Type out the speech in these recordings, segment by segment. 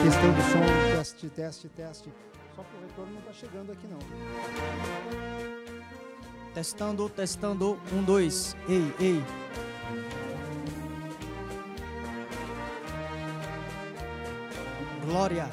Questão do som, teste, teste, teste. Só que o retorno não está chegando aqui não. Testando, testando, 1, 2, ei. Glória.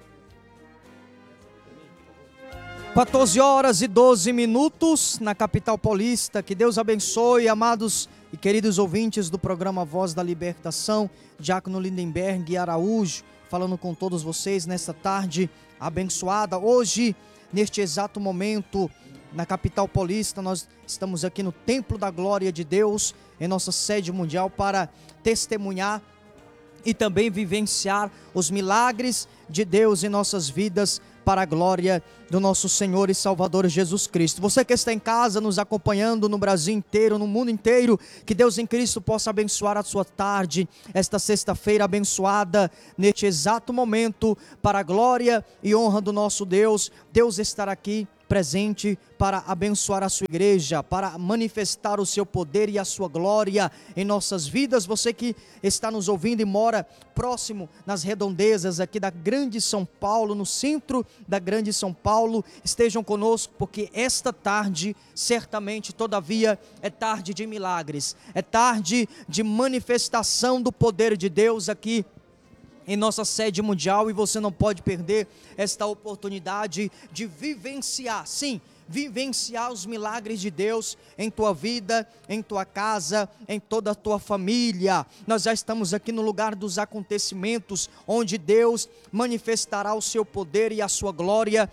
14h12 na capital paulista. Que Deus abençoe, amados e queridos ouvintes do programa Voz da Libertação. Diácono Lindenberg Araújo, falando com todos vocês nesta tarde abençoada. Hoje, neste exato momento, na capital paulista, nós estamos aqui no Templo da Glória de Deus, em nossa sede mundial, para testemunhar e também vivenciar os milagres de Deus em nossas vidas, para a glória do nosso Senhor e Salvador Jesus Cristo. Você que está em casa, nos acompanhando no Brasil inteiro, no mundo inteiro, que Deus em Cristo possa abençoar a sua tarde, esta sexta-feira abençoada, neste exato momento, para a glória e honra do nosso Deus. Deus estará aqui presente para abençoar a sua igreja, para manifestar o seu poder e a sua glória em nossas vidas. Você que está nos ouvindo e mora próximo nas redondezas aqui da Grande São Paulo, no centro da Grande São Paulo, estejam conosco, porque esta tarde, certamente, todavia, é tarde de milagres, é tarde de manifestação do poder de Deus aqui em nossa sede mundial, e você não pode perder esta oportunidade de vivenciar, sim, vivenciar os milagres de Deus em tua vida, em tua casa, em toda a tua família. Nós já estamos aqui no lugar dos acontecimentos, onde Deus manifestará o seu poder e a sua glória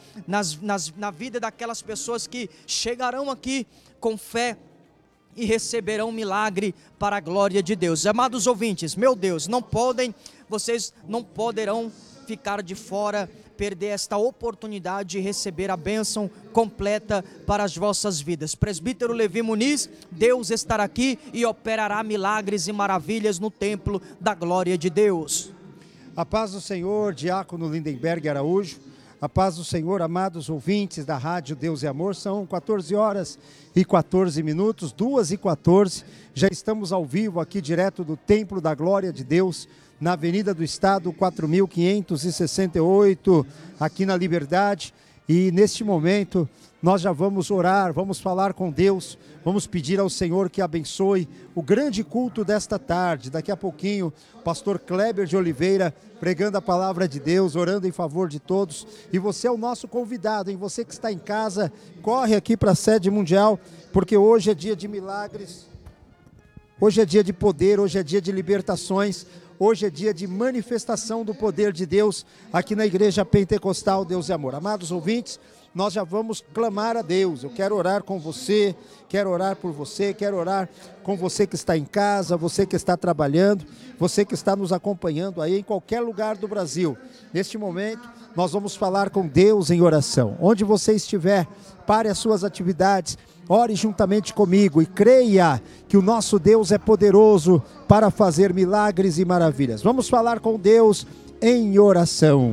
na vida daquelas pessoas que chegarão aqui com fé e receberão um milagre para a glória de Deus. Amados ouvintes, meu Deus, vocês não poderão ficar de fora, perder esta oportunidade de receber a bênção completa para as vossas vidas. Presbítero Levi Muniz, Deus estará aqui e operará milagres e maravilhas no templo da glória de Deus. A paz do Senhor, Diácono Lindenberg Araújo. A paz do Senhor, amados ouvintes da Rádio Deus e Amor. São 14h14, 2h14. Já estamos ao vivo aqui direto do Templo da Glória de Deus, na Avenida do Estado, 4568, aqui na Liberdade. E neste momento nós já vamos orar, vamos falar com Deus, vamos pedir ao Senhor que abençoe o grande culto desta tarde. Daqui a pouquinho, o pastor Kleber de Oliveira pregando a palavra de Deus, orando em favor de todos. E você é o nosso convidado, hein? Você que está em casa, corre aqui para a sede mundial, porque hoje é dia de milagres, hoje é dia de poder, hoje é dia de libertações, hoje é dia de manifestação do poder de Deus aqui na Igreja Pentecostal Deus e Amor. Amados ouvintes, nós já vamos clamar a Deus. Eu quero orar com você, quero orar por você, quero orar com você que está em casa, você que está trabalhando, você que está nos acompanhando aí em qualquer lugar do Brasil. Neste momento, nós vamos falar com Deus em oração. Onde você estiver, pare as suas atividades, ore juntamente comigo e creia que o nosso Deus é poderoso para fazer milagres e maravilhas. Vamos falar com Deus em oração.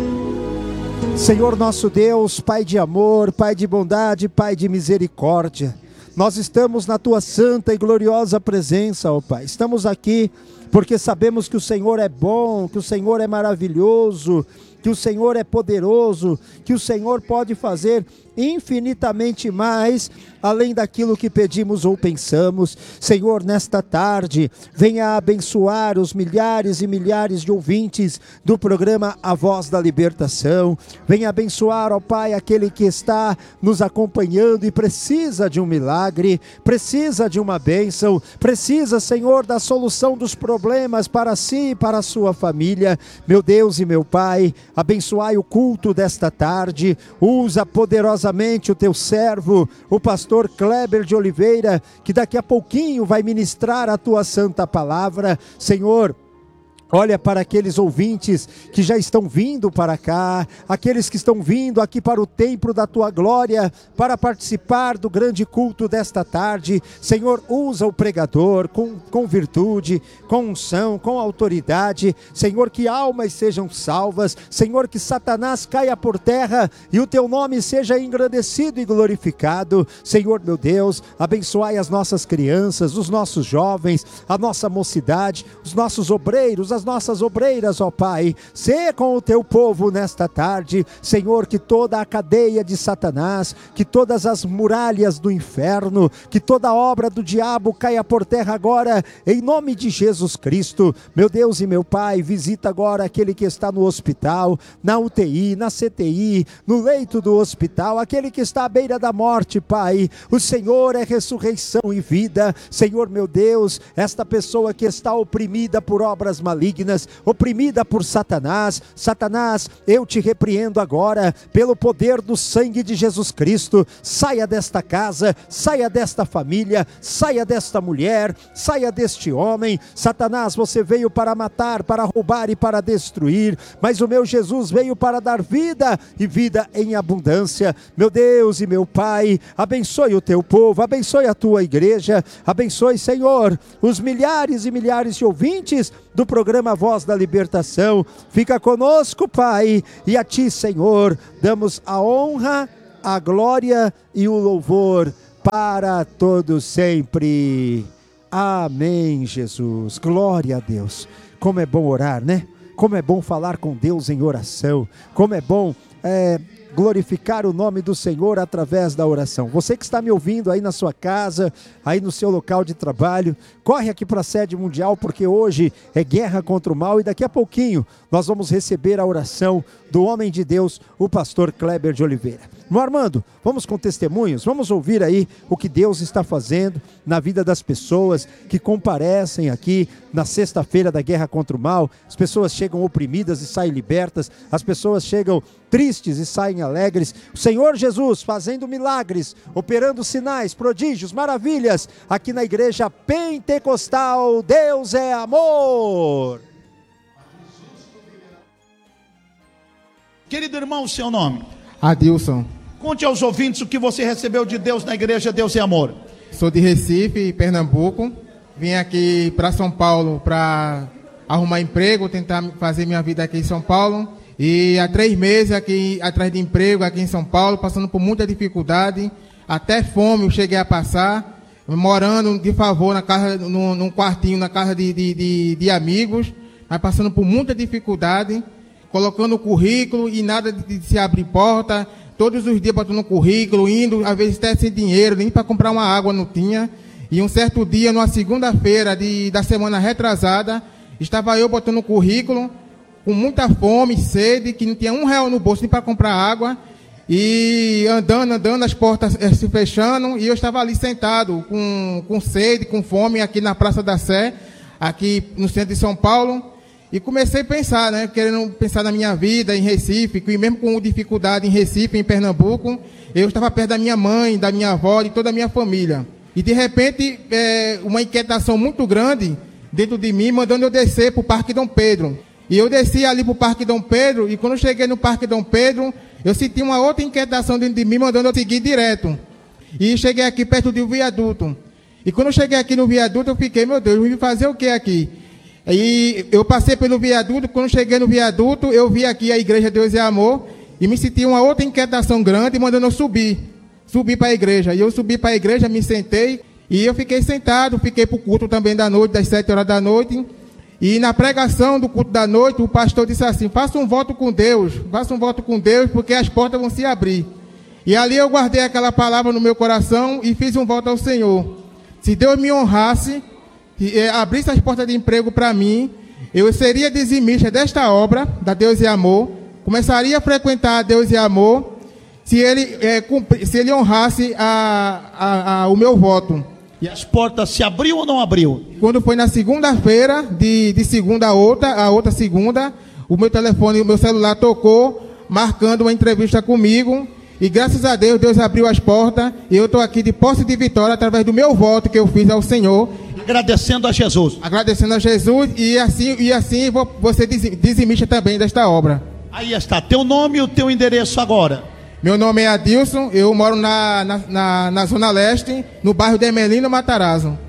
Senhor nosso Deus, Pai de amor, Pai de bondade, Pai de misericórdia, nós estamos na Tua santa e gloriosa presença, ó Pai. Estamos aqui porque sabemos que o Senhor é bom, que o Senhor é maravilhoso, que o Senhor é poderoso, que o Senhor pode fazer infinitamente mais, além daquilo que pedimos ou pensamos. Senhor, nesta tarde, venha abençoar os milhares e milhares de ouvintes do programa A Voz da Libertação. Venha abençoar, ó Pai, aquele que está nos acompanhando e precisa de um milagre, precisa de uma bênção, precisa, Senhor, da solução dos problemas para si e para a sua família. Meu Deus e meu Pai, abençoai o culto desta tarde, usa poderosamente o teu servo, o pastor Kleber de Oliveira, que daqui a pouquinho vai ministrar a tua santa palavra. Senhor, olha para aqueles ouvintes que já estão vindo para cá, aqueles que estão vindo aqui para o templo da Tua glória, para participar do grande culto desta tarde. Senhor, usa o pregador com virtude, com unção, com autoridade. Senhor, que almas sejam salvas. Senhor, que Satanás caia por terra e o Teu nome seja engrandecido e glorificado. Senhor, meu Deus, abençoai as nossas crianças, os nossos jovens, a nossa mocidade, os nossos obreiros, as nossas obreiras, ó Pai. Sê com o teu povo nesta tarde, Senhor, que toda a cadeia de Satanás, que todas as muralhas do inferno, que toda obra do diabo caia por terra agora, em nome de Jesus Cristo. Meu Deus e meu Pai, visita agora aquele que está no hospital, na UTI, na CTI, no leito do hospital, aquele que está à beira da morte, Pai. O Senhor é ressurreição e vida. Senhor, meu Deus, esta pessoa que está oprimida por obras malignas, oprimida por Satanás, eu te repreendo agora, pelo poder do sangue de Jesus Cristo. Saia desta casa, saia desta família, saia desta mulher, saia deste homem. Satanás, você veio para matar, para roubar e para destruir, mas o meu Jesus veio para dar vida e vida em abundância. Meu Deus e meu Pai, abençoe o teu povo, abençoe a tua igreja, abençoe, Senhor, os milhares e milhares de ouvintes do programa Voz da Libertação. Fica conosco, Pai, e a ti, Senhor, damos a honra, a glória e o louvor para todos sempre. Amém, Jesus. Glória a Deus. Como é bom orar, né? Como é bom falar com Deus em oração. Como é bom glorificar o nome do Senhor através da oração. Você que está me ouvindo aí na sua casa, aí no seu local de trabalho, corre aqui para a sede mundial, porque hoje é guerra contra o mal e daqui a pouquinho nós vamos receber a oração do homem de Deus, o pastor Kleber de Oliveira. Meu Armando, vamos com testemunhos, vamos ouvir aí o que Deus está fazendo na vida das pessoas que comparecem aqui na sexta-feira da guerra contra o mal. As pessoas chegam oprimidas e saem libertas, as pessoas chegam tristes e saem alegres. O Senhor Jesus fazendo milagres, operando sinais, prodígios, maravilhas, aqui na igreja pentecostal. Deus é amor. Querido irmão, o seu nome? Adilson. Conte aos ouvintes o que você recebeu de Deus na igreja Deus é Amor. Sou de Recife, Pernambuco. Vim aqui para São Paulo para arrumar emprego, tentar fazer minha vida aqui em São Paulo. E há 3 meses aqui atrás de emprego aqui em São Paulo, passando por muita dificuldade, até fome eu cheguei a passar, morando de favor na casa, num quartinho na casa de amigos, mas passando por muita dificuldade, colocando o currículo e nada de se abrir porta, todos os dias botando currículo, indo, às vezes até sem dinheiro, nem para comprar uma água não tinha. E um certo dia, numa segunda-feira da semana retrasada, estava eu botando o currículo, com muita fome, sede, que não tinha R$1 no bolso nem para comprar água, e andando, as portas se fechando, e eu estava ali sentado, com sede, com fome, aqui na Praça da Sé, aqui no centro de São Paulo, e comecei a pensar, né, querendo pensar na minha vida em Recife, que mesmo com dificuldade em Recife, em Pernambuco, eu estava perto da minha mãe, da minha avó, de toda a minha família. E de repente, uma inquietação muito grande dentro de mim, mandando eu descer para o Parque Dom Pedro. E eu desci ali para o Parque Dom Pedro, e quando eu cheguei no Parque Dom Pedro, eu senti uma outra inquietação dentro de mim, mandando eu seguir direto. E cheguei aqui perto do viaduto. E quando eu cheguei aqui no viaduto, eu fiquei, meu Deus, eu vim fazer o que aqui? E eu passei pelo viaduto, quando cheguei no viaduto, eu vi aqui a igreja Deus é Amor, e me senti uma outra inquietação grande, mandando eu subir para a igreja. E eu subi para a igreja, me sentei, e eu fiquei sentado, fiquei para o culto também da noite, das 7 horas da noite. E na pregação do culto da noite, o pastor disse assim, faça um voto com Deus, porque as portas vão se abrir. E ali eu guardei aquela palavra no meu coração e fiz um voto ao Senhor. Se Deus me honrasse, e abrisse as portas de emprego para mim, eu seria dizimista desta obra, da Deus e Amor, começaria a frequentar a Deus e Amor, se ele honrasse o meu voto. E as portas se abriu ou não abriu? Quando foi na segunda-feira, de segunda a outra segunda, o meu telefone, o meu celular tocou, marcando uma entrevista comigo, e graças a Deus, Deus abriu as portas, e eu estou aqui de posse de vitória, através do meu voto que eu fiz ao Senhor. Agradecendo a Jesus. Agradecendo a Jesus, e assim vou ser dizimista também desta obra. Aí está, teu nome e o teu endereço agora. Meu nome é Adilson, eu moro na Zona Leste, no bairro de Emelino, Matarazzo.